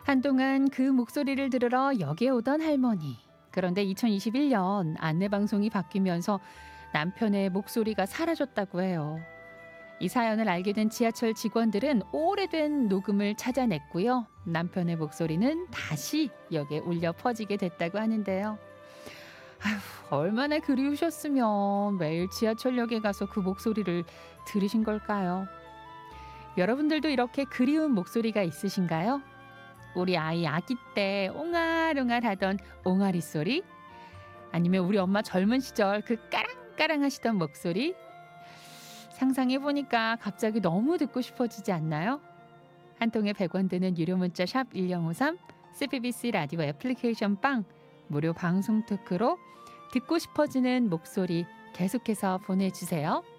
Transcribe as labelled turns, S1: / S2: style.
S1: 한동안 그 목소리를 들으러 역에 오던 할머니. 그런데 2021년 안내방송이 바뀌면서 남편의 목소리가 사라졌다고 해요. 이 사연을 알게 된 지하철 직원들은 오래된 녹음을 찾아냈고요. 남편의 목소리는 다시 역에 울려 퍼지게 됐다고 하는데요. 아휴, 얼마나 그리우셨으면 매일 지하철역에 가서 그 목소리를 들으신 걸까요? 여러분들도 이렇게 그리운 목소리가 있으신가요? 우리 아이 아기 때 옹알옹알 하던 옹알이 소리? 아니면 우리 엄마 젊은 시절 그 까랑까랑 하시던 목소리? 상상해 보니까 갑자기 너무 듣고 싶어지지 않나요? 한 통에 100원 드는 유료 문자 샵 1053, CBBC 라디오 애플리케이션 빵, 무료 방송 토크로 듣고 싶어지는 목소리 계속해서 보내주세요.